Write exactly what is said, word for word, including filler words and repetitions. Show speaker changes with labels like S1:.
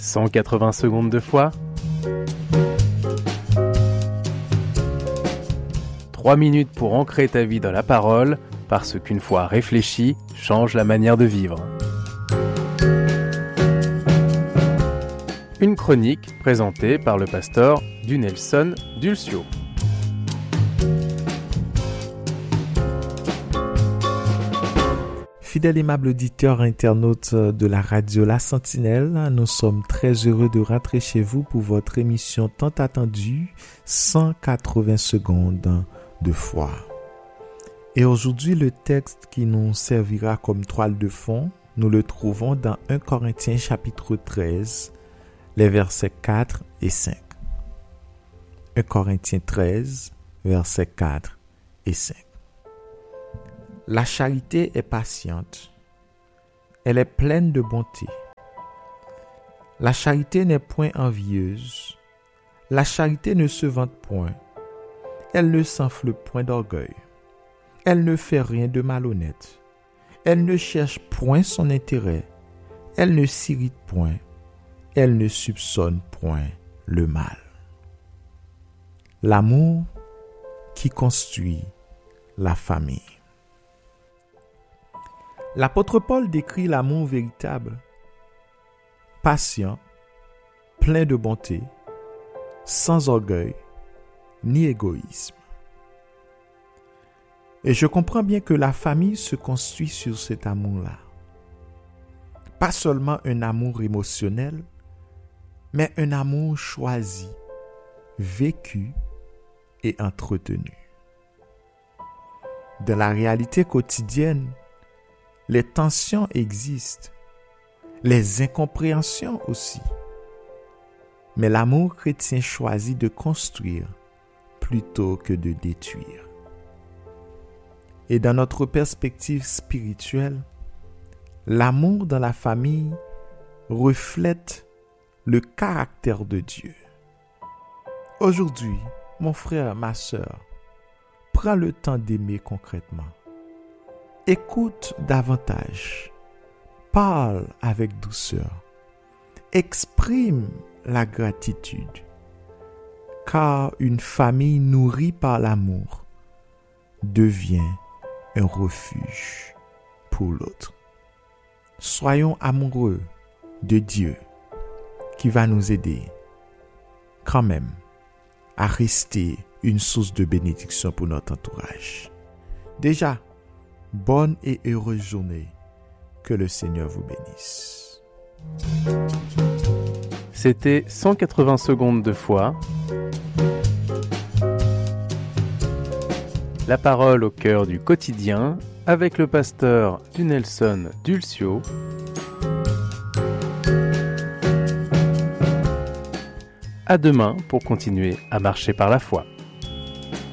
S1: cent quatre-vingts secondes de foi. trois minutes pour ancrer ta vie dans la parole, parce qu'une foi réfléchie change la manière de vivre. Une chronique présentée par le pasteur Dunelson Dulcio.
S2: Fidèle aimable auditeur internaute de la radio La Sentinelle, nous sommes très heureux de rentrer chez vous pour votre émission tant attendue, cent quatre-vingts secondes de foi. Et aujourd'hui, le texte qui nous servira comme toile de fond, nous le trouvons dans premier Corinthiens chapitre treize, les versets quatre et cinq. premier Corinthiens treize, versets quatre et cinq. La charité est patiente, elle est pleine de bonté. La charité n'est point envieuse, la charité ne se vante point, elle ne s'enfle point d'orgueil, elle ne fait rien de malhonnête, elle ne cherche point son intérêt, elle ne s'irrite point, elle ne soupçonne point le mal. L'amour qui construit la famille. L'apôtre Paul décrit l'amour véritable, patient, plein de bonté, sans orgueil ni égoïsme. Et je comprends bien que la famille se construit sur cet amour-là. Pas seulement un amour émotionnel, mais un amour choisi, vécu et entretenu. Dans la réalité quotidienne, les tensions existent, les incompréhensions aussi. Mais l'amour chrétien choisit de construire plutôt que de détruire. Et dans notre perspective spirituelle, l'amour dans la famille reflète le caractère de Dieu. Aujourd'hui, mon frère, ma sœur, prends le temps d'aimer concrètement. Écoute davantage, parle avec douceur, exprime la gratitude, car une famille nourrie par l'amour devient un refuge pour l'autre. Soyons amoureux de Dieu qui va nous aider quand même à rester une source de bénédiction pour notre entourage. Déjà, bonne et heureuse journée. Que le Seigneur vous bénisse.
S1: C'était cent quatre-vingts secondes de foi. La parole au cœur du quotidien avec le pasteur Dunelson Dulcio. À demain pour continuer à marcher par la foi.